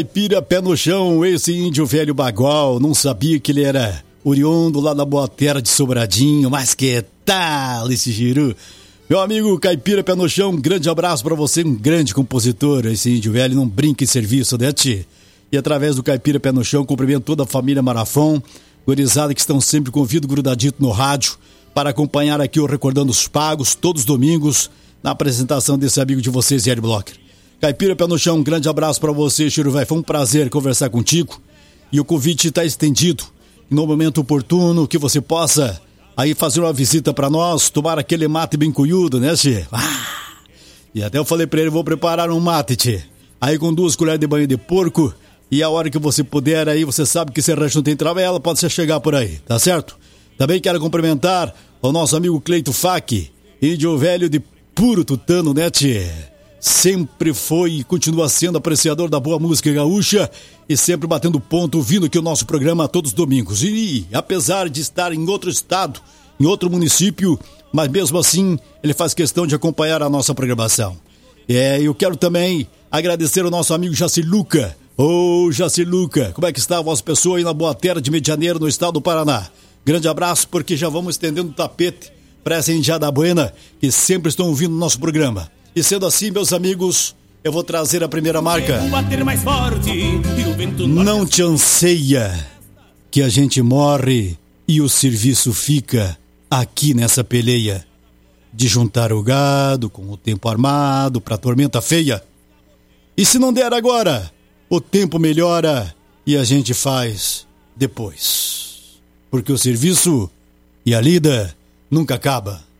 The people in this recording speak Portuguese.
Caipira pé no chão, esse índio velho bagual, não sabia que ele era oriundo lá da boa terra de Sobradinho, mas que tal esse giru? Meu amigo Caipira pé no chão, um grande abraço pra você, um grande compositor, esse índio velho não brinca em serviço, né, tchê? E através do Caipira pé no chão, cumprimento toda a família Marafon, gurizada que estão sempre com o ouvido grudadito no rádio, para acompanhar aqui o Recordando os Pagos, todos os domingos, na apresentação desse amigo de vocês, Ed Blocker. Caipira pé no chão, um grande abraço pra você, Chiru Vai. Foi um prazer conversar contigo. E o convite está estendido. No momento oportuno, que você possa aí fazer uma visita pra nós, tomar aquele mate bem cunhudo, né, tchê? E até eu falei pra ele, vou preparar um mate, tchê. Aí com 2 colheres de banho de porco. E a hora que você puder aí, você sabe que esse rancho não tem travela, pode você chegar por aí, tá certo? Também quero cumprimentar o nosso amigo Cleito Fac, índio velho de puro tutano, né, tchê? Sempre foi e continua sendo apreciador da boa música gaúcha e sempre batendo ponto, ouvindo aqui o nosso programa todos os domingos. E apesar de estar em outro estado, em outro município, mas mesmo assim ele faz questão de acompanhar a nossa programação. Eu quero também agradecer ao nosso amigo Jaciluca. Ô Jaciluca, como é que está a vossa pessoa aí na boa terra de Medianeiro, no estado do Paraná? Grande abraço, porque já vamos estendendo o tapete para essa indiada buena que sempre estão ouvindo o nosso programa. E sendo assim, meus amigos, eu vou trazer a primeira marca. Não te anseia que a gente morre e o serviço fica aqui nessa peleia de juntar o gado com o tempo armado pra tormenta feia. E se não der agora, o tempo melhora e a gente faz depois. Porque o serviço e a lida nunca acaba.